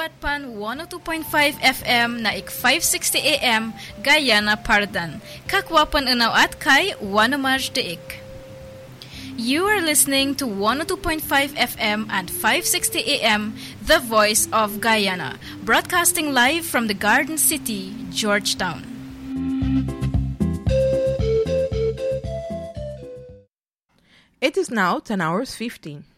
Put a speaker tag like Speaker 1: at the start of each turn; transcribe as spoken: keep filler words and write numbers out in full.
Speaker 1: Dapat pan one oh two point five F M na ik five sixty A M Guyana Pardan. Kakwapan unaw at kay Wanamaj Deik. You are listening to one oh two point five F M and five sixty A M, The Voice of Guyana, broadcasting live from the Garden City, Georgetown.
Speaker 2: It is now ten hours fifteen.